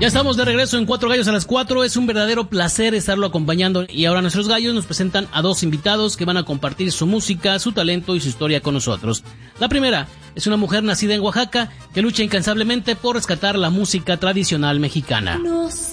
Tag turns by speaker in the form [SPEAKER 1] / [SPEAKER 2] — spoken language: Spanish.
[SPEAKER 1] Ya estamos de regreso en Cuatro Gallos a las 4. Es un verdadero placer estarlo acompañando. Y ahora nuestros gallos nos presentan a dos invitados que van a compartir su música, su talento y su historia con nosotros. La primera es una mujer nacida en Oaxaca que lucha incansablemente por rescatar la música tradicional mexicana.